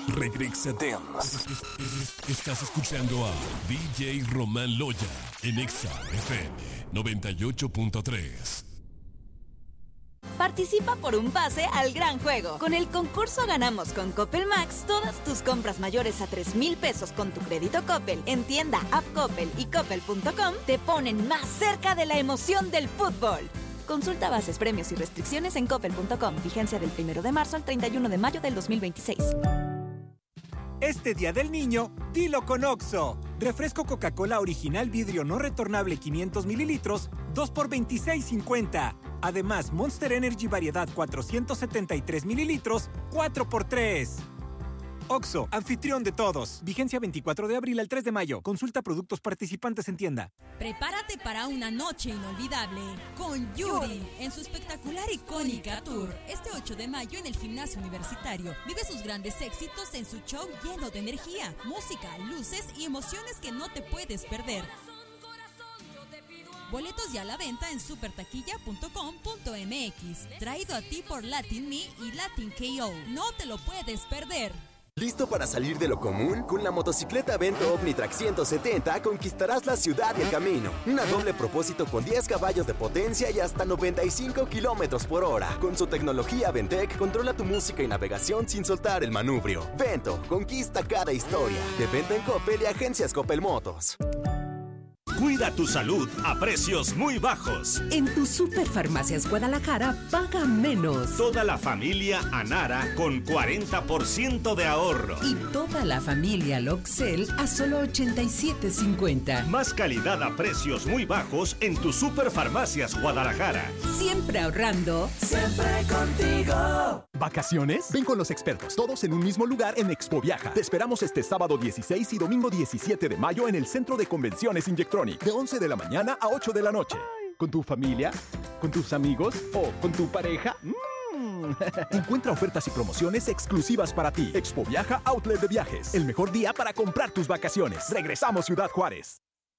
Regresa Dance. Estás escuchando a DJ Román Loya en Exa FM 98.3. Participa por un pase al gran juego. Con el concurso Ganamos con Coppel Max, todas tus compras mayores a 3,000 pesos con tu crédito Coppel en tienda, app Coppel y coppel.com te ponen más cerca de la emoción del fútbol. Consulta bases, premios y restricciones en coppel.com. Vigencia del 1 de marzo al 31 de mayo del 2026. Este Día del Niño, dilo con OXXO. Refresco Coca-Cola original vidrio no retornable 500 mililitros, 2 por $26.50. Además, Monster Energy variedad 473 mililitros, 4 por $3. OXXO, anfitrión de todos. Vigencia 24 de abril al 3 de mayo. Consulta productos participantes en tienda. Prepárate para una noche inolvidable con Yuri en su espectacular icónica tour. Este 8 de mayo en el Gimnasio Universitario. Vive sus grandes éxitos en su show lleno de energía, música, luces y emociones que no te puedes perder. Boletos ya a la venta en supertaquilla.com.mx. Traído a ti por Latin Me y Latin KO. No te lo puedes perder. ¿Listo para salir de lo común? Con la motocicleta Vento Omnitrack 170 conquistarás la ciudad y el camino. Una doble propósito con 10 caballos de potencia y hasta 95 kilómetros por hora. Con su tecnología Ventec, controla tu música y navegación sin soltar el manubrio. Vento, conquista cada historia. De venta en Coppel y agencias Coppel Motos. Cuida tu salud a precios muy bajos. En tu Superfarmacias Guadalajara, paga menos. Toda la familia Anara con 40% de ahorro. Y toda la familia Loxel a solo $87.50. Más calidad a precios muy bajos en tu Superfarmacias Guadalajara. Siempre ahorrando. Siempre contigo. ¿Vacaciones? Ven con los expertos, todos en un mismo lugar en Expo Viaja. Te esperamos este sábado 16 y domingo 17 de mayo en el Centro de Convenciones Inyectronic. De 11 de la mañana a 8 de la noche. ¿Con tu familia? ¿Con tus amigos? ¿O con tu pareja? Encuentra ofertas y promociones exclusivas para ti. Expo Viaja Outlet de Viajes. El mejor día para comprar tus vacaciones. Regresamos Ciudad Juárez.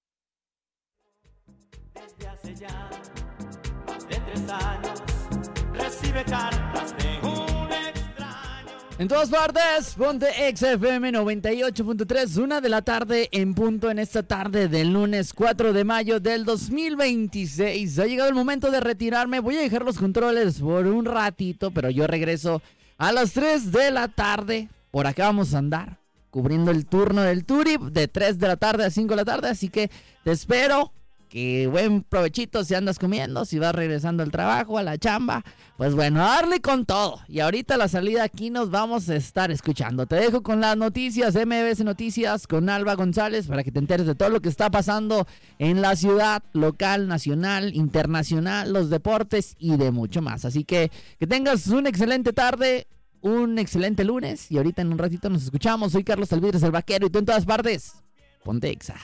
Desde hace ya más de 3 años recibe cartas de un extraño. En todas partes, ponte XFM 98.3, 1 de la tarde en punto en esta tarde del lunes 4 de mayo del 2026. Ha llegado el momento de retirarme, voy a dejar los controles por un ratito, pero yo regreso a las 3 de la tarde. Por acá vamos a andar cubriendo el turno del Turi de 3 de la tarde a 5 de la tarde, así que te espero. Que buen provechito si andas comiendo, si vas regresando al trabajo, a la chamba. Pues bueno, a darle con todo. Y ahorita a la salida aquí nos vamos a estar escuchando. Te dejo con las noticias, MBS Noticias, con Alba González, para que te enteres de todo lo que está pasando en la ciudad, local, nacional, internacional, los deportes y de mucho más. Así que tengas una excelente tarde, un excelente lunes. Y ahorita en un ratito nos escuchamos. Soy Carlos Alvidres, el vaquero, y tú en todas partes, ponte Exa.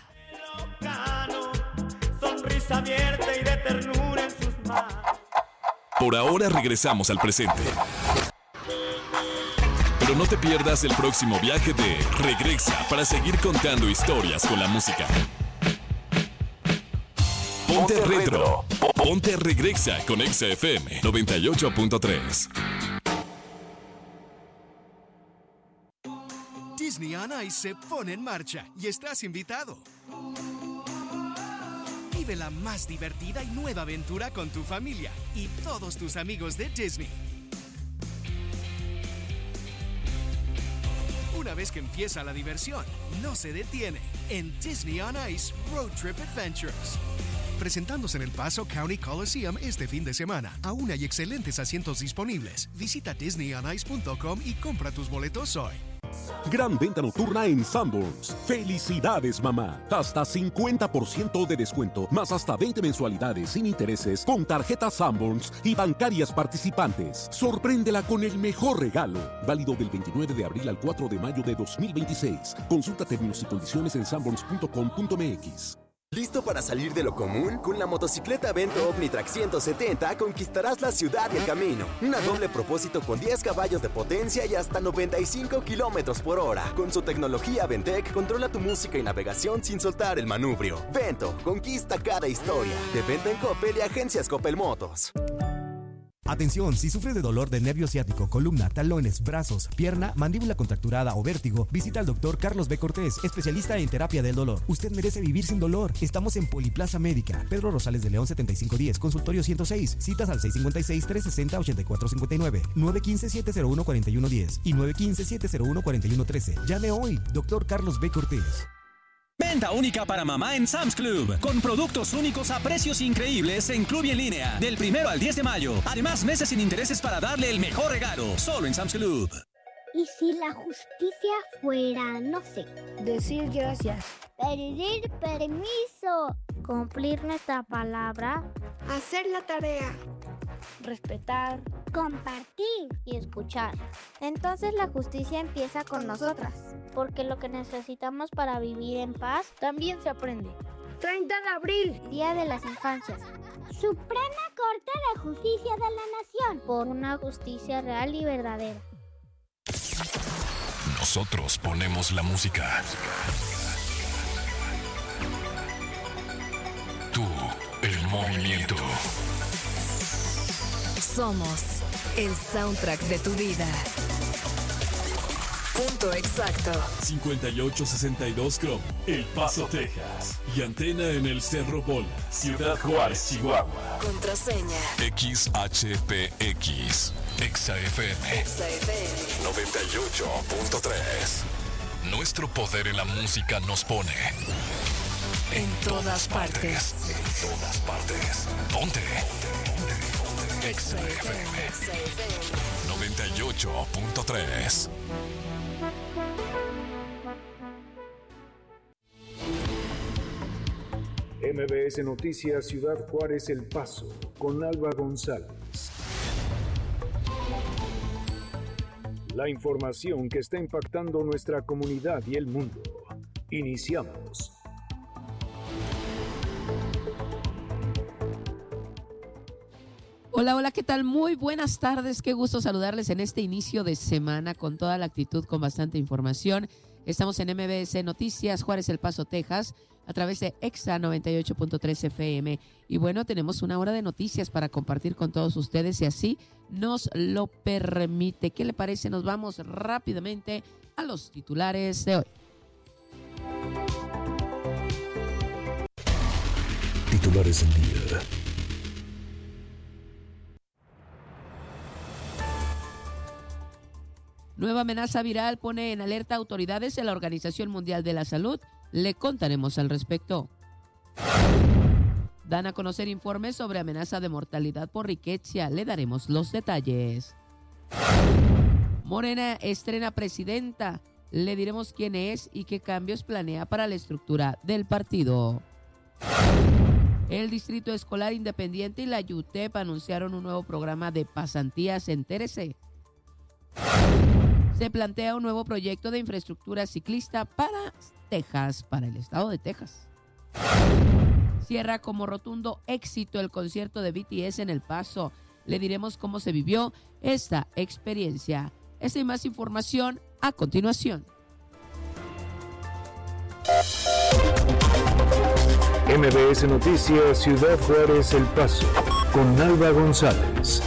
Sonrisa abierta y de ternura en sus manos. Por ahora regresamos al presente. Pero no te pierdas el próximo viaje de Regresa para seguir contando historias con la música. Ponte retro. Ponte Regresa con Exa FM 98.3. Disney on Ice se pone en marcha y estás invitado. Vive la más divertida y nueva aventura con tu familia y todos tus amigos de Disney. Una vez que empieza la diversión, no se detiene en Disney on Ice Road Trip Adventures. Presentándose en El Paso County Coliseum este fin de semana. Aún hay excelentes asientos disponibles. Visita disneyonice.com y compra tus boletos hoy. Gran venta nocturna en Sanborns. ¡Felicidades, mamá! Hasta 50% de descuento, más hasta 20 mensualidades sin intereses con tarjetas Sanborns y bancarias participantes. Sorpréndela con el mejor regalo. Válido del 29 de abril al 4 de mayo de 2026. Consulta términos y condiciones en sanborns.com.mx. ¿Listo para salir de lo común? Con la motocicleta Vento Omnitrack 170 conquistarás la ciudad y el camino. Una doble propósito con 10 caballos de potencia y hasta 95 kilómetros por hora. Con su tecnología Ventec, controla tu música y navegación sin soltar el manubrio. Vento, conquista cada historia. De venta en Coppel y agencias Coppel Motos. Atención, si sufre de dolor de nervio ciático, columna, talones, brazos, pierna, mandíbula contracturada o vértigo, visita al doctor Carlos B. Cortés, especialista en terapia del dolor. Usted merece vivir sin dolor. Estamos en Poliplaza Médica, Pedro Rosales de León 7510, consultorio 106, citas al 656-360-8459, 915-701-4110 y 915-701-4113. Llame hoy, doctor Carlos B. Cortés. Venta única para mamá en Sam's Club, con productos únicos a precios increíbles en Club y en línea, del 1 al 10 de mayo. Además, meses sin intereses para darle el mejor regalo, solo en Sam's Club. ¿Y si la justicia fuera, no sé, decir gracias, pedir permiso, cumplir nuestra palabra, hacer la tarea, respetar, compartir y escuchar? Entonces la justicia empieza con nosotras, porque lo que necesitamos para vivir en paz también se aprende. 30 de abril, Día de las Infancias. Suprema Corte de Justicia de la Nación, por una justicia real y verdadera. Nosotros ponemos la música. Tú, el movimiento. Somos el soundtrack de tu vida. Punto exacto. 5862 Chrome, El Paso, Texas. Y antena en el Cerro Bola, Ciudad Juárez, Chihuahua. Contraseña XHPX. XFM 98.3. Nuestro poder en la música nos pone en todas partes. En todas partes. Ponte. XFM 98.3. MBS Noticias Ciudad Juárez El Paso, con Alba González. La información que está impactando nuestra comunidad y el mundo. Iniciamos. Hola, hola, ¿qué tal? Muy buenas tardes, qué gusto saludarles en este inicio de semana con toda la actitud, con bastante información. Estamos en MBS Noticias, Juárez El Paso, Texas, a través de EXA 98.3 FM. Y bueno, tenemos una hora de noticias para compartir con todos ustedes, y así nos lo permite. ¿Qué le parece? Nos vamos rápidamente a los titulares de hoy. Titulares del día. Nueva amenaza viral pone en alerta a autoridades de la Organización Mundial de la Salud. Le contaremos al respecto. Dan a conocer informes sobre amenaza de mortalidad por riqueza. Le daremos los detalles. Morena estrena presidenta. Le diremos quién es y qué cambios planea para la estructura del partido. El Distrito Escolar Independiente y la UTEP anunciaron un nuevo programa de pasantías en TRC. Se plantea un nuevo proyecto de infraestructura ciclista para Texas, para el estado de Texas. Cierra como rotundo éxito el concierto de BTS en El Paso. Le diremos cómo se vivió esta experiencia. Esta y más información a continuación. MBS Noticias Ciudad Juárez El Paso, con Alba González.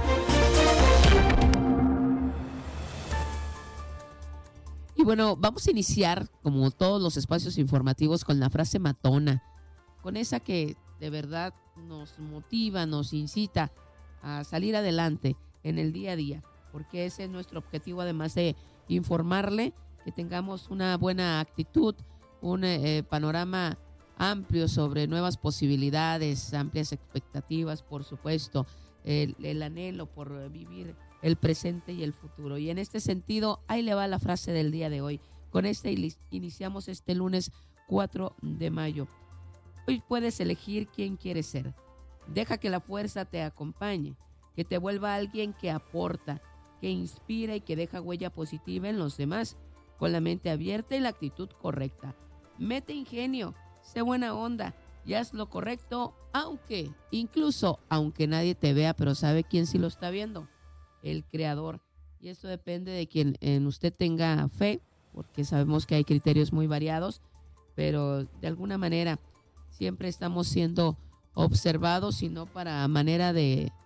Y bueno, vamos a iniciar, como todos los espacios informativos, con la frase matona, con esa que de verdad nos motiva, nos incita a salir adelante en el día a día, porque ese es nuestro objetivo, además de informarle, que tengamos una buena actitud, un panorama amplio sobre nuevas posibilidades, amplias expectativas, por supuesto, el anhelo por vivir el presente y el futuro. Y en este sentido, ahí le va la frase del día de hoy. Con iniciamos este lunes 4 de mayo. Hoy puedes elegir quién quieres ser. Deja que la fuerza te acompañe, que te vuelva alguien que aporta, que inspira y que deja huella positiva en los demás, con la mente abierta y la actitud correcta. Mete ingenio, sé buena onda y haz lo correcto, aunque nadie te vea, pero sabe quién sí lo está viendo. El creador. Y esto depende de quien en usted tenga fe, porque sabemos que hay criterios muy variados, pero de alguna manera siempre estamos siendo observados, y no para manera de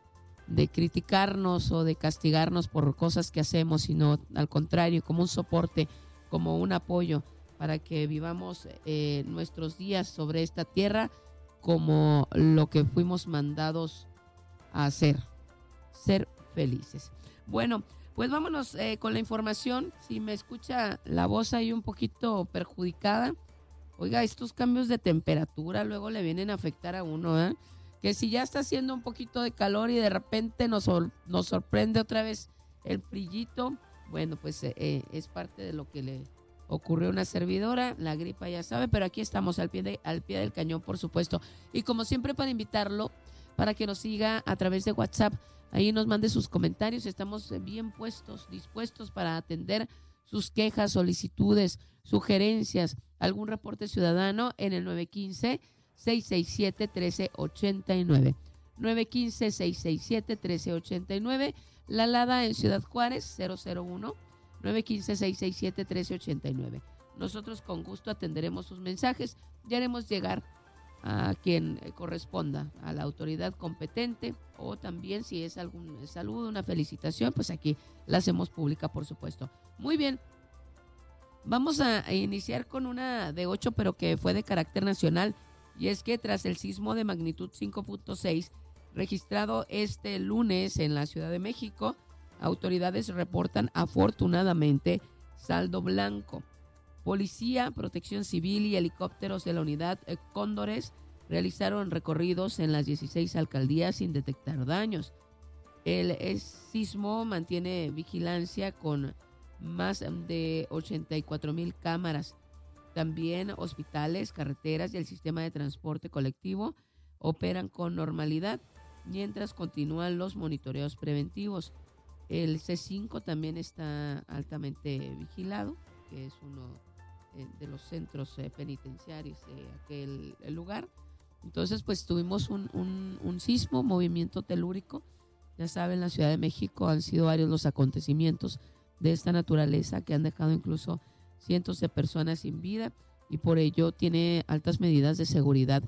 de criticarnos o de castigarnos por cosas que hacemos, sino al contrario, como un soporte, como un apoyo para que vivamos nuestros días sobre esta tierra como lo que fuimos mandados a hacer, ser felices. Bueno, pues vámonos con la información. Si me escucha la voz ahí un poquito perjudicada, oiga, estos cambios de temperatura luego le vienen a afectar a uno, ¿eh? Que si ya está haciendo un poquito de calor y de repente nos sorprende otra vez el frillito, bueno, pues es parte de lo que le ocurrió a una servidora, la gripa ya sabe, pero aquí estamos al pie del cañón, por supuesto. Y como siempre, para invitarlo para que nos siga a través de WhatsApp, ahí nos mande sus comentarios, estamos bien dispuestos para atender sus quejas, solicitudes, sugerencias, algún reporte ciudadano en el 915-667-1389. 915-667-1389, La Lada en Ciudad Juárez, 001, 915-667-1389. Nosotros con gusto atenderemos sus mensajes y haremos llegar a quien corresponda, a la autoridad competente, o también si es algún saludo, una felicitación, pues aquí la hacemos pública, por supuesto. Muy bien, vamos a iniciar con una de 8, pero que fue de carácter nacional, y es que tras el sismo de magnitud 5.6 registrado este lunes en la Ciudad de México, autoridades reportan afortunadamente saldo blanco. Policía, Protección Civil y helicópteros de la unidad Cóndores realizaron recorridos en las 16 alcaldías sin detectar daños. El sismo mantiene vigilancia con más de 84,000 cámaras. También hospitales, carreteras y el sistema de transporte colectivo operan con normalidad, mientras continúan los monitoreos preventivos. El C5 también está altamente vigilado, que es uno de los centros penitenciarios de aquel lugar. Entonces, pues tuvimos un sismo, movimiento telúrico. Ya saben, la Ciudad de México han sido varios los acontecimientos de esta naturaleza que han dejado incluso cientos de personas sin vida, y por ello tiene altas medidas de seguridad.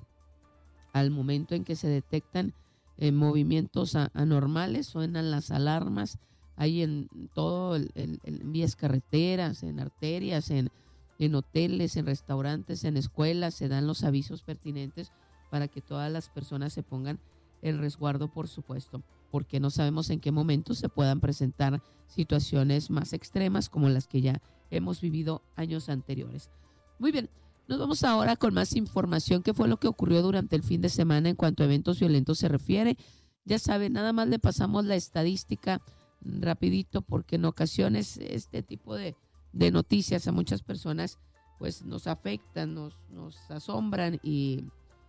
Al momento en que se detectan movimientos anormales, suenan las alarmas, hay en todo, en vías carreteras, en arterias, en hoteles, en restaurantes, en escuelas, se dan los avisos pertinentes para que todas las personas se pongan el resguardo, por supuesto, porque no sabemos en qué momento se puedan presentar situaciones más extremas como las que ya hemos vivido años anteriores. Muy bien, nos vamos ahora con más información. ¿Qué fue lo que ocurrió durante el fin de semana en cuanto a eventos violentos se refiere? Ya saben, nada más le pasamos la estadística rapidito, porque en ocasiones este tipo de noticias a muchas personas pues nos afectan, nos asombran, y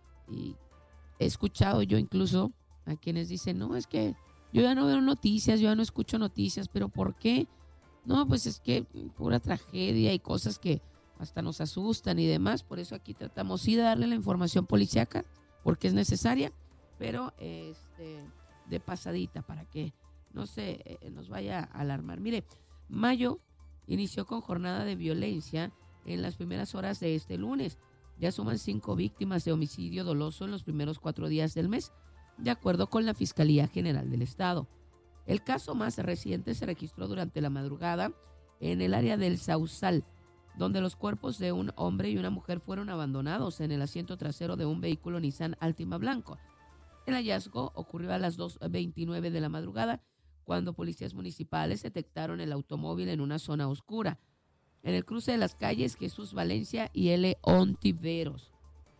he escuchado yo incluso a quienes dicen, no, es que yo ya no veo noticias, yo ya no escucho noticias. ¿Pero por qué? No, pues es que pura tragedia y cosas que hasta nos asustan y demás. Por eso aquí tratamos sí de darle la información policíaca, porque es necesaria, pero de pasadita, para que no se nos vaya a alarmar. Mire, mayo inició con jornada de violencia en las primeras horas de este lunes. Ya suman 5 víctimas de homicidio doloso en los primeros 4 días del mes, de acuerdo con la Fiscalía General del Estado. El caso más reciente se registró durante la madrugada en el área del Sausal, donde los cuerpos de un hombre y una mujer fueron abandonados en el asiento trasero de un vehículo Nissan Altima blanco. El hallazgo ocurrió a las 2:29 de la madrugada, cuando policías municipales detectaron el automóvil en una zona oscura, en el cruce de las calles Jesús Valencia y L. Ontiveros.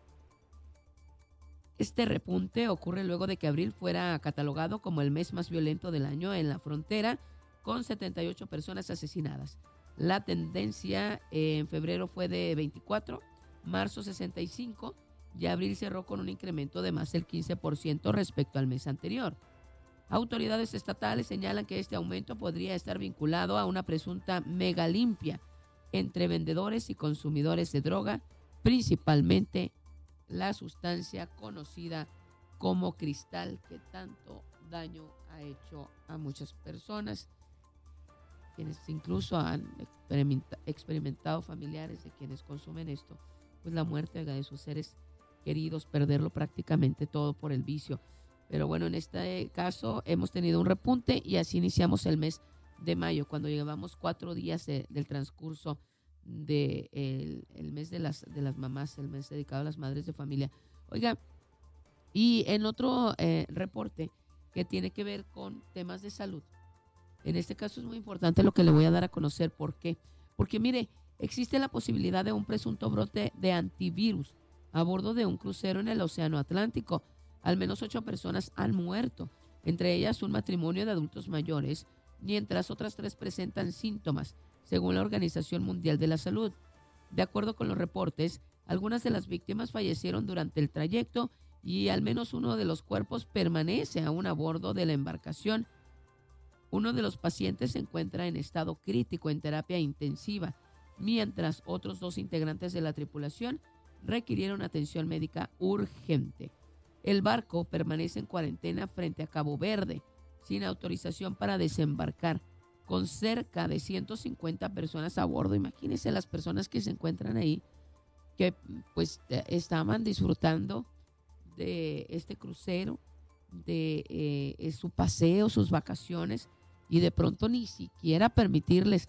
Este repunte ocurre luego de que abril fuera catalogado como el mes más violento del año en la frontera, con 78 personas asesinadas. La tendencia en febrero fue de 24, marzo 65, y abril cerró con un incremento de más del 15% respecto al mes anterior. Autoridades estatales señalan que este aumento podría estar vinculado a una presunta mega limpia entre vendedores y consumidores de droga, principalmente la sustancia conocida como cristal, que tanto daño ha hecho a muchas personas, quienes incluso han experimentado, familiares de quienes consumen esto, pues la muerte de sus seres queridos, perderlo prácticamente todo por el vicio. Pero bueno, en este caso hemos tenido un repunte y así iniciamos el mes de mayo, cuando llevamos 4 días del transcurso del el mes de las mamás, el mes dedicado a las madres de familia. Oiga, y en otro reporte que tiene que ver con temas de salud, en este caso es muy importante lo que le voy a dar a conocer. ¿Por qué? Porque mire, existe la posibilidad de un presunto brote de antivirus a bordo de un crucero en el Océano Atlántico. Al menos 8 personas han muerto, entre ellas un matrimonio de adultos mayores, mientras otras 3 presentan síntomas, según la Organización Mundial de la Salud. De acuerdo con los reportes, algunas de las víctimas fallecieron durante el trayecto y al menos uno de los cuerpos permanece aún a bordo de la embarcación. Uno de los pacientes se encuentra en estado crítico en terapia intensiva, mientras otros 2 integrantes de la tripulación requirieron atención médica urgente. El barco permanece en cuarentena frente a Cabo Verde, sin autorización para desembarcar, con cerca de 150 personas a bordo. Imagínense las personas que se encuentran ahí, que pues estaban disfrutando de este crucero, de su paseo, sus vacaciones, y de pronto ni siquiera permitirles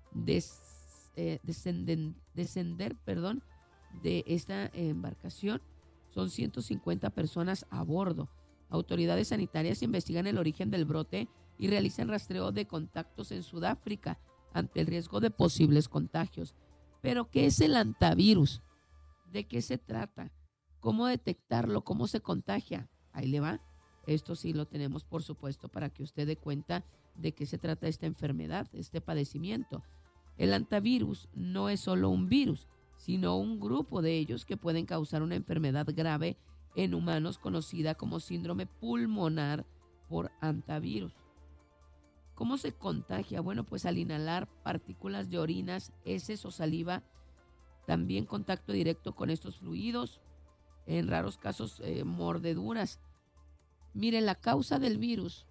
descender de esta embarcación. Son 150 personas a bordo. Autoridades sanitarias investigan el origen del brote y realizan rastreo de contactos en Sudáfrica ante el riesgo de posibles contagios. Pero, ¿qué es el hantavirus? ¿De qué se trata? ¿Cómo detectarlo? ¿Cómo se contagia? Ahí le va. Esto sí lo tenemos, por supuesto, para que usted dé cuenta de qué se trata esta enfermedad, este padecimiento. El hantavirus no es solo un virus, sino un grupo de ellos que pueden causar una enfermedad grave en humanos conocida como síndrome pulmonar por hantavirus. ¿Cómo se contagia? Bueno, pues al inhalar partículas de orinas, heces o saliva, también contacto directo con estos fluidos, en raros casos mordeduras. Miren, la causa del virus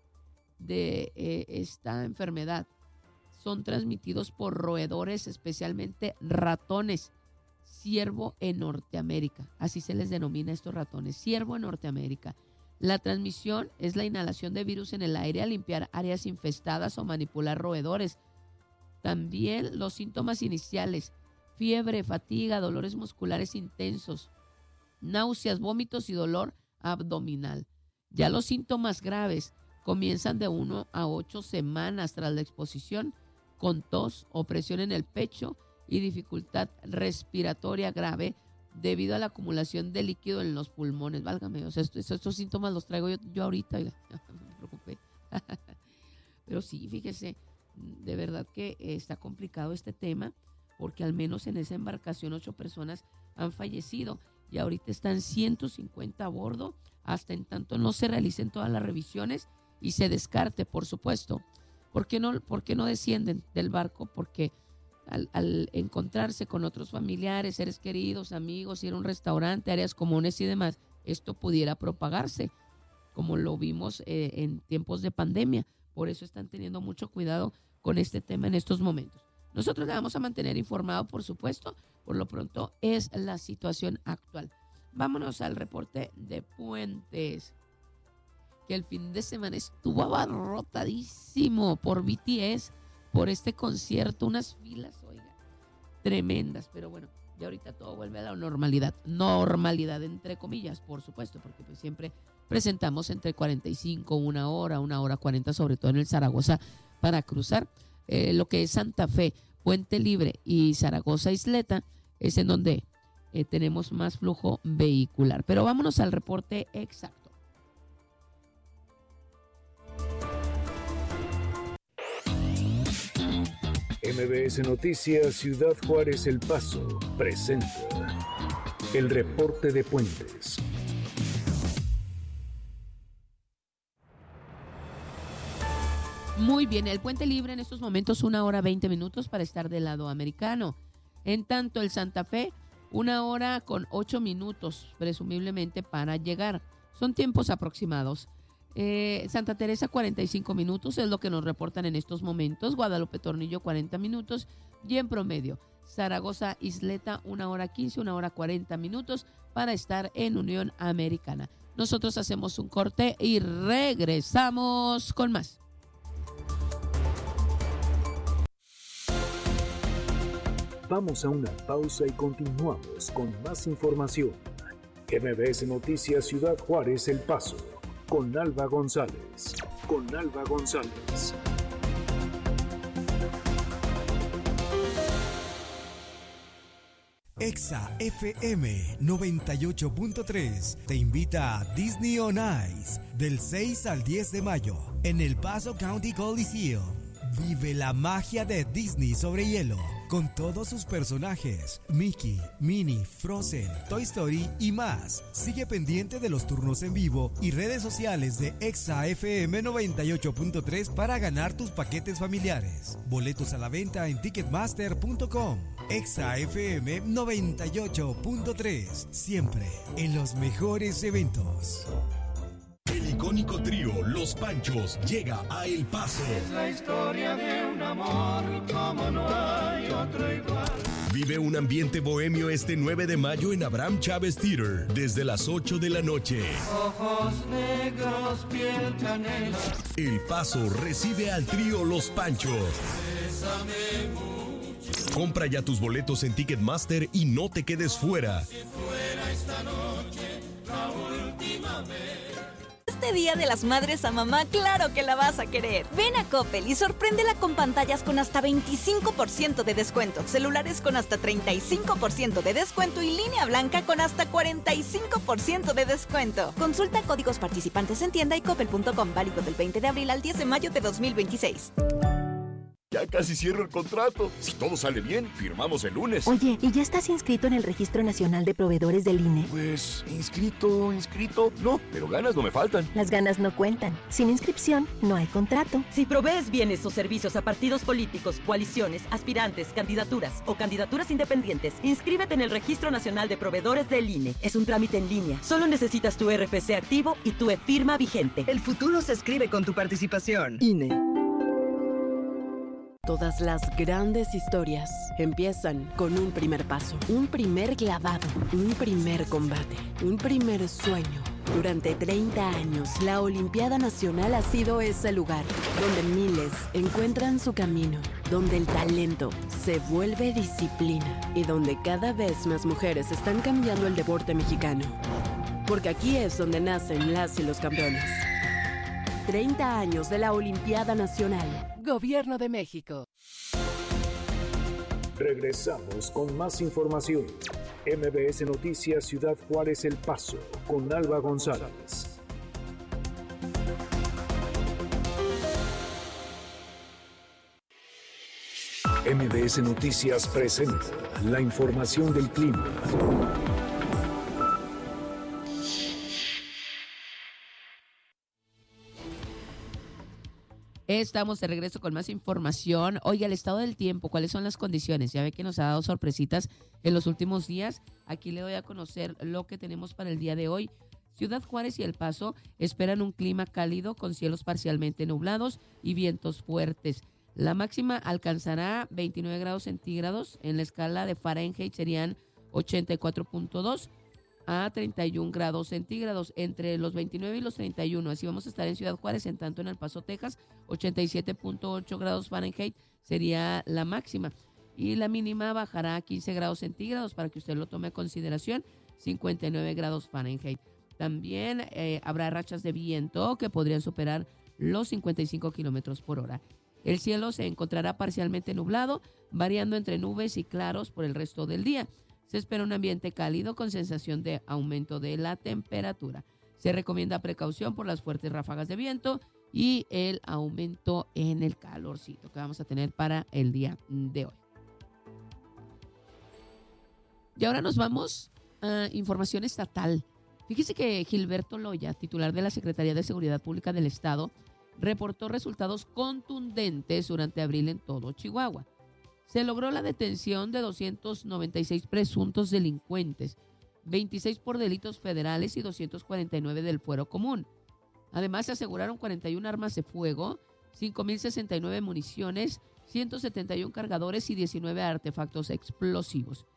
de esta enfermedad son transmitidos por roedores, especialmente ratones, ciervo en Norteamérica. Así se les denomina estos ratones, ciervo en Norteamérica. La transmisión es la inhalación de virus en el aire al limpiar áreas infestadas o manipular roedores. También los síntomas iniciales: fiebre, fatiga, dolores musculares intensos, náuseas, vómitos y dolor abdominal. Ya los síntomas graves comienzan de 1 a 8 semanas tras la exposición, con tos, opresión en el pecho y dificultad respiratoria grave debido a la acumulación de líquido en los pulmones. Válgame, o sea, estos síntomas los traigo yo ahorita, no me preocupé. Pero sí, fíjese, de verdad que está complicado este tema, porque al menos en esa embarcación 8 personas han fallecido y ahorita están 150 a bordo, hasta en tanto no se realicen todas las revisiones y se descarte, por supuesto. ¿Por qué no descienden del barco? Porque al encontrarse con otros familiares, seres queridos, amigos, ir a un restaurante, áreas comunes y demás, esto pudiera propagarse, como lo vimos en tiempos de pandemia. Por eso están teniendo mucho cuidado con este tema en estos momentos. Nosotros le vamos a mantener informado, por supuesto. Por lo pronto es la situación actual. Vámonos al reporte de puentes, que el fin de semana estuvo abarrotadísimo por BTS, por este concierto, unas filas, oiga, tremendas. Pero bueno, ya ahorita todo vuelve a la normalidad entre comillas, por supuesto, porque pues siempre presentamos entre 45, 1 hora 40, sobre todo en el Zaragoza, para cruzar lo que es Santa Fe, Puente Libre y Zaragoza Isleta, es en donde tenemos más flujo vehicular. Pero vámonos al reporte exacto. MBS Noticias Ciudad Juárez El Paso presenta el reporte de puentes. Muy bien, el Puente Libre en estos momentos 1 hora 20 minutos para estar del lado americano. En tanto el Santa Fe 1 hora con 8 minutos presumiblemente para llegar. Son tiempos aproximados. Santa Teresa 45 minutos es lo que nos reportan en estos momentos. Guadalupe Tornillo 40 minutos y en promedio Zaragoza Isleta 1 hora 15, 1 hora 40 minutos para estar en Unión Americana. Nosotros hacemos un corte y regresamos con más. Vamos a una pausa y continuamos con más información. MBS Noticias Ciudad Juárez El Paso, con Alba González. Exa FM 98.3 te invita a Disney on Ice del 6 al 10 de mayo en El Paso County Coliseum. Vive la magia de Disney sobre hielo con todos sus personajes, Mickey, Minnie, Frozen, Toy Story y más. Sigue pendiente de los turnos en vivo y redes sociales de Exa FM 98.3 para ganar tus paquetes familiares. Boletos a la venta en ticketmaster.com. Exa FM 98.3, siempre en los mejores eventos. El icónico trío Los Panchos llega a El Paso. Es la historia de un amor como no hay otro igual. Vive un ambiente bohemio este 9 de mayo en Abraham Chávez Theater, desde las 8 de la noche. Ojos negros, piel canela. El Paso recibe al trío Los Panchos. Bésame mucho. Compra ya tus boletos en Ticketmaster y no te quedes fuera. Si fuera esta noche la última vez. Este Día de las Madres a mamá, claro que la vas a querer. Ven a Coppel y sorpréndela con pantallas con hasta 25% de descuento, celulares con hasta 35% de descuento y línea blanca con hasta 45% de descuento. Consulta códigos participantes en tienda y coppel.com, válido del 20 de abril al 10 de mayo de 2026. Ya casi cierro el contrato. Si todo sale bien, firmamos el lunes. Oye, ¿y ya estás inscrito en el Registro Nacional de Proveedores del INE? Pues, inscrito, no, pero ganas no me faltan. Las ganas no cuentan. Sin inscripción, no hay contrato. Si provees bienes o servicios a partidos políticos, coaliciones, aspirantes, candidaturas o candidaturas independientes, inscríbete en el Registro Nacional de Proveedores del INE. Es un trámite en línea. Solo necesitas tu RFC activo y tu e-firma vigente. El futuro se escribe con tu participación. INE. Todas las grandes historias empiezan con un primer paso, un primer clavado, un primer combate, un primer sueño. Durante 30 años, la Olimpiada Nacional ha sido ese lugar donde miles encuentran su camino, donde el talento se vuelve disciplina y donde cada vez más mujeres están cambiando el deporte mexicano. Porque aquí es donde nacen las y los campeones. 30 años de la Olimpiada Nacional. Gobierno de México. Regresamos con más información. MBS Noticias Ciudad Juárez El Paso, con Alba González. MBS Noticias presenta la información del clima. Estamos de regreso con más información. Oiga, el estado del tiempo, ¿cuáles son las condiciones? Ya ve que nos ha dado sorpresitas en los últimos días. Aquí le doy a conocer lo que tenemos para el día de hoy. Ciudad Juárez y El Paso esperan un clima cálido con cielos parcialmente nublados y vientos fuertes. La máxima alcanzará 29 grados centígrados. En la escala de Fahrenheit serían 84.2 a 31 grados centígrados, entre los 29 y los 31. Así vamos a estar en Ciudad Juárez. En tanto en El Paso, Texas, 87.8 grados Fahrenheit sería la máxima. Y la mínima bajará a 15 grados centígrados para que usted lo tome a consideración, 59 grados Fahrenheit. También habrá rachas de viento que podrían superar los 55 kilómetros por hora. El cielo se encontrará parcialmente nublado, variando entre nubes y claros por el resto del día. Se espera un ambiente cálido con sensación de aumento de la temperatura. Se recomienda precaución por las fuertes ráfagas de viento y el aumento en el calorcito que vamos a tener para el día de hoy. Y ahora nos vamos a información estatal. Fíjese que Gilberto Loya, titular de la Secretaría de Seguridad Pública del Estado, reportó resultados contundentes durante abril en todo Chihuahua. Se logró la detención de 296 presuntos delincuentes, 26 por delitos federales y 249 del fuero común. Además, se aseguraron 41 armas de fuego, 5.069 municiones, 171 cargadores y 19 artefactos explosivos.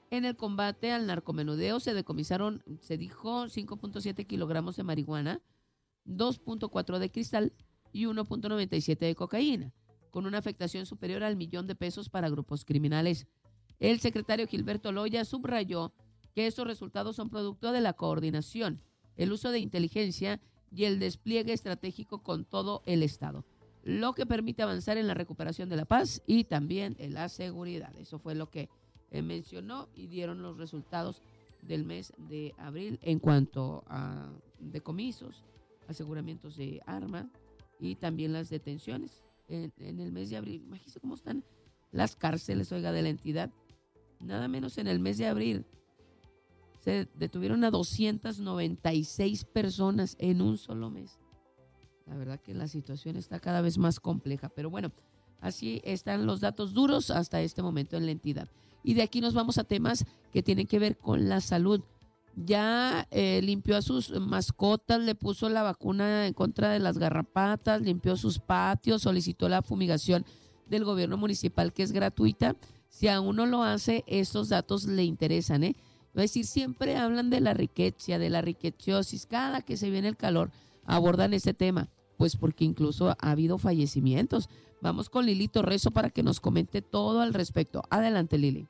En el combate al narcomenudeo se decomisaron, se dijo, 5.7 kilogramos de marihuana, 2.4 de cristal y 1.97 de cocaína, con una afectación superior al $1,000,000 para grupos criminales. El secretario Gilberto Loya subrayó que estos resultados son producto de la coordinación, el uso de inteligencia y el despliegue estratégico con todo el Estado, lo que permite avanzar en la recuperación de la paz y también en la seguridad. Eso fue lo que mencionó y dieron los resultados del mes de abril en cuanto a decomisos, aseguramientos de arma y también las detenciones en el mes de abril. Imagínense cómo están las cárceles, oiga, de la entidad. Nada menos en el mes de abril se detuvieron a 296 personas en un solo mes. La verdad que la situación está cada vez más compleja, pero bueno, así están los datos duros hasta este momento en la entidad. Y de aquí nos vamos a temas que tienen que ver con la salud. Ya limpió a sus mascotas, le puso la vacuna en contra de las garrapatas, limpió sus patios, solicitó la fumigación del gobierno municipal que es gratuita. Si aún no lo hace, estos datos le interesan, Es decir, siempre hablan de la riqueza, de la riqueciosis. Cada que se viene el calor abordan ese tema, pues porque incluso ha habido fallecimientos. Vamos con Lili Torreso para que nos comente todo al respecto. Adelante, Lili.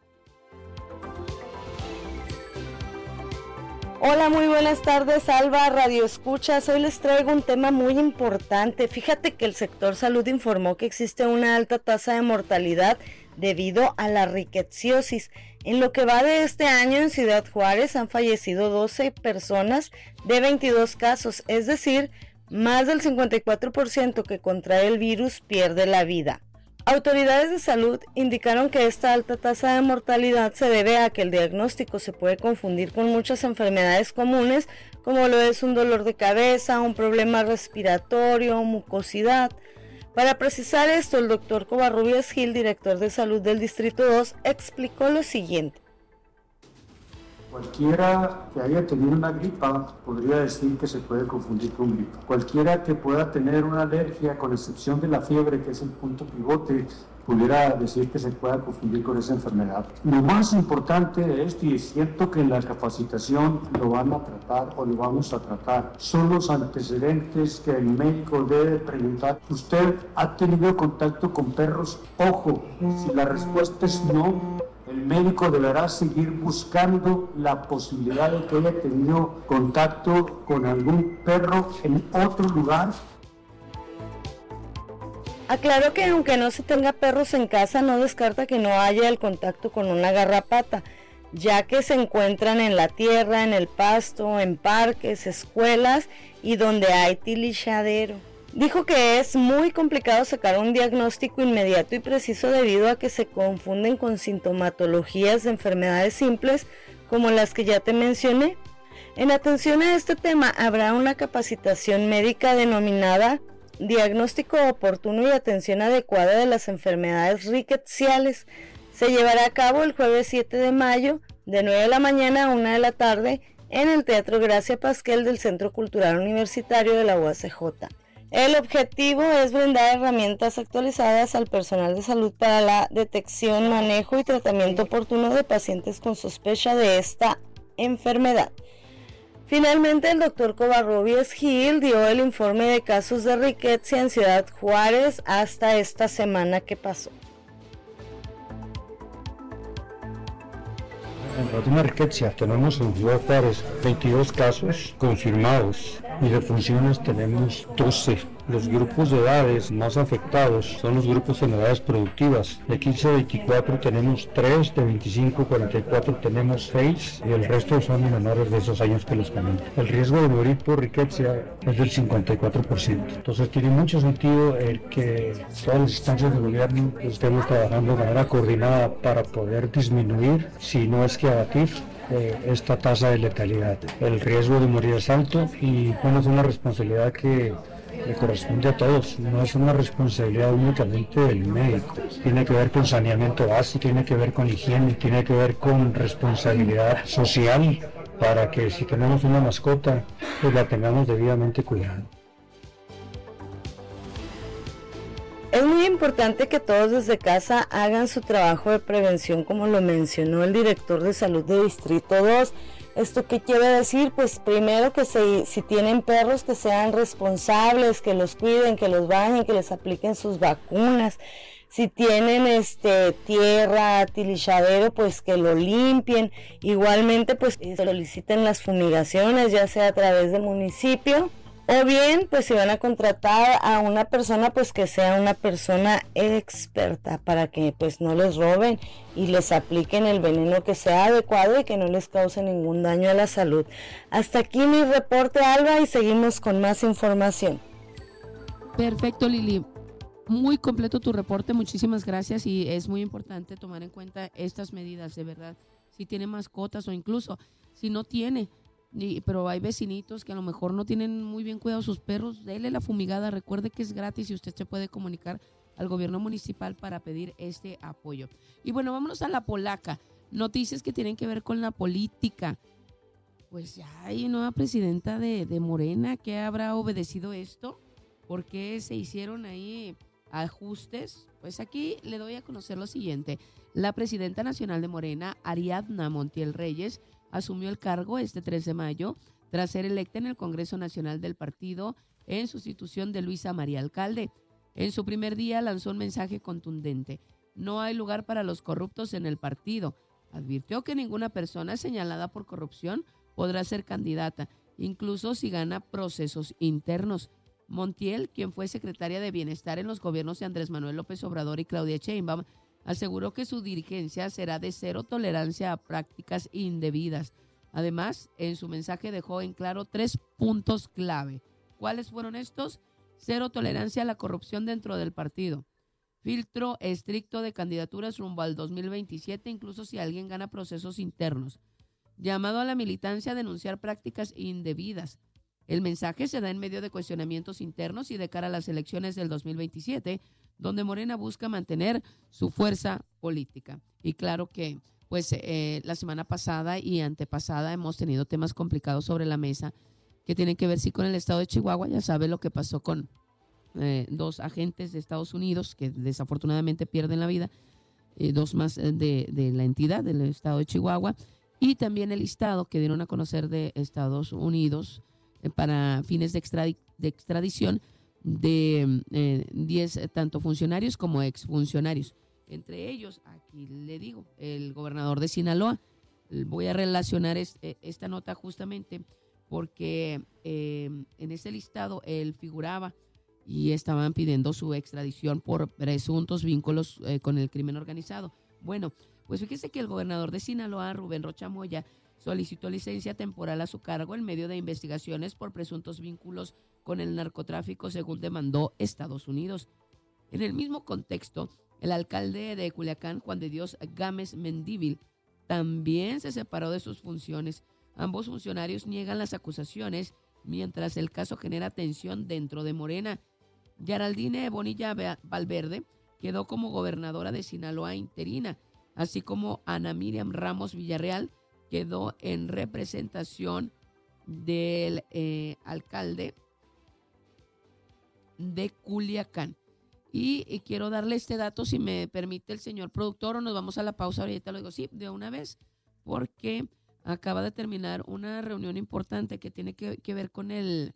Hola, muy buenas tardes, Alba, Radio Escuchas. Hoy les traigo un tema muy importante. Fíjate que el sector salud informó que existe una alta tasa de mortalidad debido a la riqueciosis. En lo que va de este año en Ciudad Juárez han fallecido 12 personas de 22 casos, es decir, más del 54% que contrae el virus pierde la vida. Autoridades de salud indicaron que esta alta tasa de mortalidad se debe a que el diagnóstico se puede confundir con muchas enfermedades comunes, como lo es un dolor de cabeza, un problema respiratorio, mucosidad. Para precisar esto, el doctor Covarrubias Gil, director de salud del Distrito 2, explicó lo siguiente. Cualquiera que haya tenido una gripa podría decir que se puede confundir con gripa. Cualquiera que pueda tener una alergia, con excepción de la fiebre, que es el punto pivote, pudiera decir que se pueda confundir con esa enfermedad. Lo más importante de esto, y es cierto que en la capacitación lo van a tratar o lo vamos a tratar, son los antecedentes que el médico debe preguntar. ¿Usted ha tenido contacto con perros? Ojo, si la respuesta es no, el médico deberá seguir buscando la posibilidad de que haya tenido contacto con algún perro en otro lugar. Aclaró que aunque no se tenga perros en casa, no descarta que no haya el contacto con una garrapata, ya que se encuentran en la tierra, en el pasto, en parques, escuelas y donde hay tilichadero. Dijo que es muy complicado sacar un diagnóstico inmediato y preciso debido a que se confunden con sintomatologías de enfermedades simples como las que ya te mencioné. En atención a este tema habrá una capacitación médica denominada Diagnóstico oportuno y atención adecuada de las enfermedades rickettsiales. Se llevará a cabo el jueves 7 de mayo de 9 de la mañana a 1 de la tarde en el Teatro Gracia Pasquel del Centro Cultural Universitario de la UACJ. El objetivo es brindar herramientas actualizadas al personal de salud para la detección, manejo y tratamiento oportuno de pacientes con sospecha de esta enfermedad. Finalmente, el doctor Covarrubias Gil dio el informe de casos de riqueza en Ciudad Juárez hasta esta semana que pasó. En la última riqueza tenemos en Ciudad Juárez 22 casos confirmados y de funciones tenemos 12. Los grupos de edades más afectados son los grupos en edades productivas. De 15 a 24 tenemos 3, de 25 a 44 tenemos 6 y el resto son menores de esos años que les comento. El riesgo de morir por riqueza es del 54%. Entonces tiene mucho sentido el que todas las instancias de gobierno estemos trabajando de manera coordinada para poder disminuir, si no es que abatir, esta tasa de letalidad. El riesgo de morir es alto y bueno, es una responsabilidad que le corresponde a todos, no es una responsabilidad únicamente del médico, tiene que ver con saneamiento básico, tiene que ver con higiene, tiene que ver con responsabilidad social para que si tenemos una mascota, pues la tengamos debidamente cuidada. Es muy importante que todos desde casa hagan su trabajo de prevención, como lo mencionó el director de salud de Distrito 2. ¿Esto qué quiere decir? Pues primero que si tienen perros, que sean responsables, que los cuiden, que los bañen, que les apliquen sus vacunas. Si tienen tierra, tilizadero, pues que lo limpien. Igualmente, pues soliciten las fumigaciones, ya sea a través del municipio. O bien, pues si van a contratar a una persona, pues que sea una persona experta para que pues no les roben y les apliquen el veneno que sea adecuado y que no les cause ningún daño a la salud. Hasta aquí mi reporte, Alba, y seguimos con más información. Perfecto, Lili. Muy completo tu reporte, muchísimas gracias, y es muy importante tomar en cuenta estas medidas, de verdad. Si tiene mascotas o incluso si no tiene, pero hay vecinitos que a lo mejor no tienen muy bien cuidado sus perros, dele la fumigada, recuerde que es gratis y usted se puede comunicar al gobierno municipal para pedir este apoyo. Y bueno, vámonos a la polaca, noticias que tienen que ver con la política. Pues ya hay nueva presidenta de Morena. ¿Qué habrá obedecido esto? ¿Por qué se hicieron ahí ajustes? Pues aquí le doy a conocer lo siguiente. La presidenta nacional de Morena, Ariadna Montiel Reyes, asumió el cargo este 3 de mayo tras ser electa en el Congreso Nacional del partido en sustitución de Luisa María Alcalde. En su primer día lanzó un mensaje contundente: no hay lugar para los corruptos en el partido. Advirtió que ninguna persona señalada por corrupción podrá ser candidata, incluso si gana procesos internos. Montiel, quien fue secretaria de Bienestar en los gobiernos de Andrés Manuel López Obrador y Claudia Sheinbaum, aseguró que su dirigencia será de cero tolerancia a prácticas indebidas. Además, en su mensaje dejó en claro 3 puntos clave. ¿Cuáles fueron estos? Cero tolerancia a la corrupción dentro del partido. Filtro estricto de candidaturas rumbo al 2027, incluso si alguien gana procesos internos. Llamado a la militancia a denunciar prácticas indebidas. El mensaje se da en medio de cuestionamientos internos y de cara a las elecciones del 2027, donde Morena busca mantener su fuerza política. Y claro que pues la semana pasada y antepasada hemos tenido temas complicados sobre la mesa que tienen que ver sí con el estado de Chihuahua. Ya sabe lo que pasó con 2 agentes de Estados Unidos que desafortunadamente pierden la vida, 2 más de la entidad del estado de Chihuahua, y también el listado que dieron a conocer de Estados Unidos para fines de extradición de 10 tanto funcionarios como exfuncionarios. Entre ellos, aquí le digo, el gobernador de Sinaloa. Voy a relacionar esta nota justamente porque en ese listado él figuraba y estaban pidiendo su extradición por presuntos vínculos con el crimen organizado. Bueno, pues fíjese que el gobernador de Sinaloa, Rubén Rocha Moya, solicitó licencia temporal a su cargo en medio de investigaciones por presuntos vínculos con el narcotráfico, según demandó Estados Unidos. En el mismo contexto, el alcalde de Culiacán, Juan de Dios Gámez Mendívil, también se separó de sus funciones. Ambos funcionarios niegan las acusaciones, mientras el caso genera tensión dentro de Morena. Geraldine Bonilla Valverde quedó como gobernadora de Sinaloa interina, así como Ana Miriam Ramos Villarreal quedó en representación del alcalde de Culiacán. Y quiero darle este dato, si me permite el señor productor, o nos vamos a la pausa, ahorita lo digo, sí, de una vez, porque acaba de terminar una reunión importante que tiene que ver con el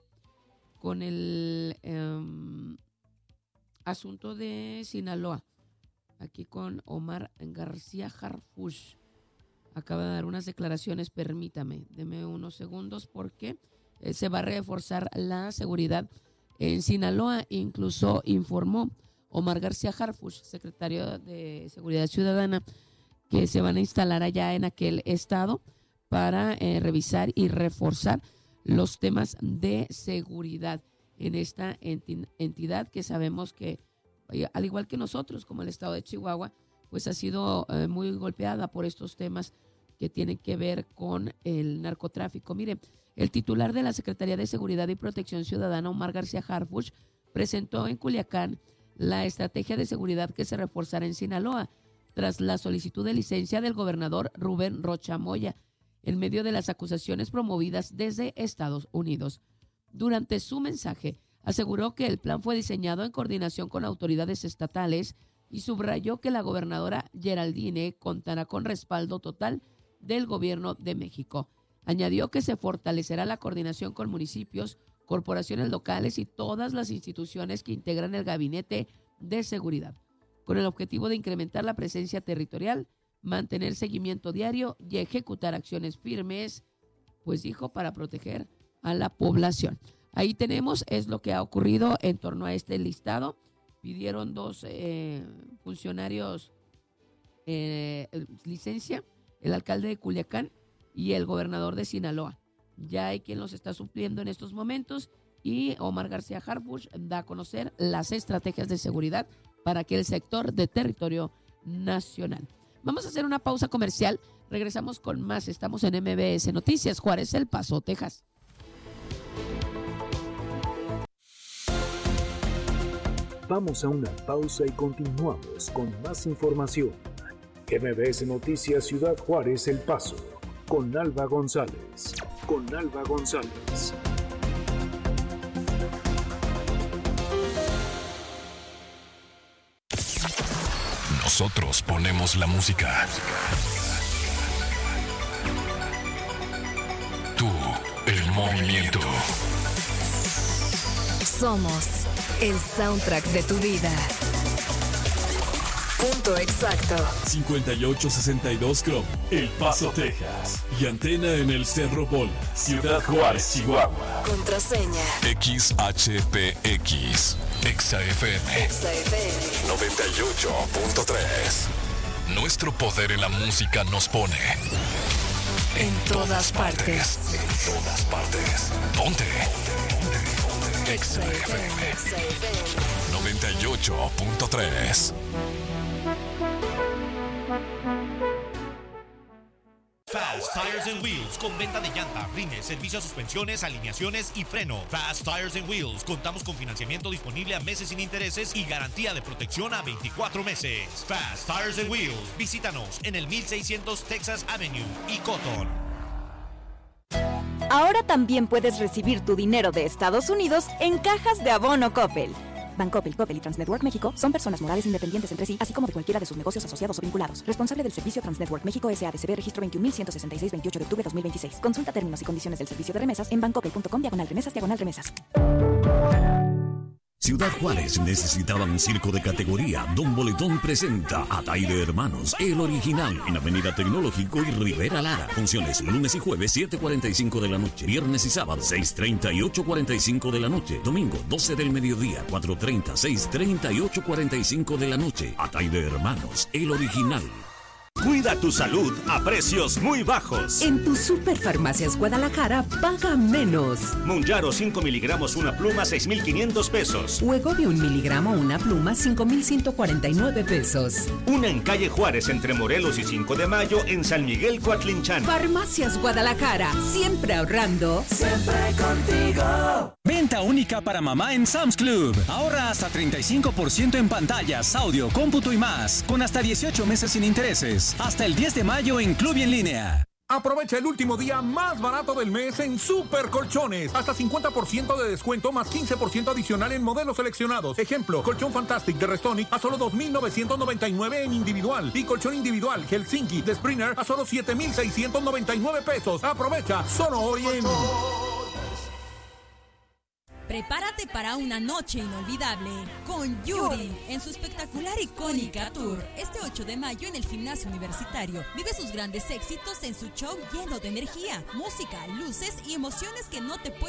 asunto de Sinaloa, aquí con Omar García Harfuch. Acaba de dar unas declaraciones, permítame, deme unos segundos, porque se va a reforzar la seguridad en Sinaloa. Incluso informó Omar García Harfuch, secretario de Seguridad Ciudadana, que se van a instalar allá en aquel estado para revisar y reforzar los temas de seguridad en esta entidad que sabemos que, al igual que nosotros, como el estado de Chihuahua, pues ha sido muy golpeada por estos temas que tienen que ver con el narcotráfico. Mire, el titular de la Secretaría de Seguridad y Protección Ciudadana, Omar García Harfuch, presentó en Culiacán la estrategia de seguridad que se reforzará en Sinaloa, tras la solicitud de licencia del gobernador Rubén Rocha Moya, en medio de las acusaciones promovidas desde Estados Unidos. Durante su mensaje, Aseguró que el plan fue diseñado en coordinación con autoridades estatales y subrayó que la gobernadora Geraldine contará con respaldo total del gobierno de México. Añadió que se fortalecerá la coordinación con municipios, corporaciones locales y todas las instituciones que integran el Gabinete de Seguridad, con el objetivo de incrementar la presencia territorial, mantener seguimiento diario y ejecutar acciones firmes, pues dijo, para proteger a la población. Ahí tenemos, es lo que ha ocurrido en torno a este listado. Pidieron 2 funcionarios licencia, el alcalde de Culiacán y el gobernador de Sinaloa. Ya hay quien los está supliendo en estos momentos y Omar García Harfuch da a conocer las estrategias de seguridad para aquel sector de territorio nacional. Vamos a hacer una pausa comercial, regresamos con más. Estamos en MBS Noticias, Juárez, El Paso, Texas. Vamos a una pausa y continuamos con más información. MBS Noticias Ciudad Juárez, El Paso, con Alba González. Nosotros ponemos la música. Tú, el movimiento. Somos el soundtrack de tu vida. Punto exacto. 5862 Chrome, El Paso, Texas. Y antena en el Cerro Bola, Ciudad Juárez, Chihuahua. Contraseña XHPX. XFM 98.3. Nuestro poder en la música nos pone en todas partes. En todas partes. Ponte. XFM 98.3. Fast Tires and Wheels, con venta de llanta, rines, servicio a suspensiones, alineaciones y freno. Fast Tires and Wheels, contamos con financiamiento disponible a meses sin intereses y garantía de protección a 24 meses. Fast Tires and Wheels, visítanos en el 1600 Texas Avenue y Cotton. Ahora también puedes recibir tu dinero de Estados Unidos en cajas de abono Coppel. Bancoppel, Coppel y Transnetwork México son personas morales independientes entre sí, así como de cualquiera de sus negocios asociados o vinculados. Responsable del servicio Transnetwork México S.A.D.C.B. registro 21.166, 28 de octubre 2026. Consulta términos y condiciones del servicio de remesas en bancoppel.com/remesas/remesas. Ciudad Juárez necesitaba un circo de categoría. Don Boletón presenta a Taide Hermanos, el original, en Avenida Tecnológico y Rivera Lara. Funciones lunes y jueves 7:45 de la noche, viernes y sábado 6:30 y 8:45 de la noche, domingo 12 del mediodía, 4:30, 6:30 y 8:45 de la noche. A Taide Hermanos, el original. Cuida tu salud a precios muy bajos. En tu Superfarmacias Guadalajara, paga menos. Monjaro 5 miligramos una pluma, 6,500 pesos. Wegovy 1 miligramo una pluma, 5,149 pesos. Una en calle Juárez, entre Morelos y 5 de Mayo, en San Miguel, Coatlinchán. Farmacias Guadalajara, siempre ahorrando. Siempre contigo. Venta única para mamá en Sam's Club. Ahorra hasta 35% en pantallas, audio, cómputo y más, con hasta 18 meses sin intereses. Hasta el 10 de mayo en Club y en línea. Aprovecha el último día más barato del mes en Super Colchones. Hasta 50% de descuento más 15% adicional en modelos seleccionados. Ejemplo, colchón Fantastic de Restonic a solo 2,999 en individual. Y colchón individual Helsinki de Springer a solo 7,699 pesos. Aprovecha solo hoy en... Prepárate para una noche inolvidable con Yuri en su espectacular icónica tour. Este 8 de mayo en el Gimnasio Universitario. Vive sus grandes éxitos en su show lleno de energía, música, luces y emociones que no te puedes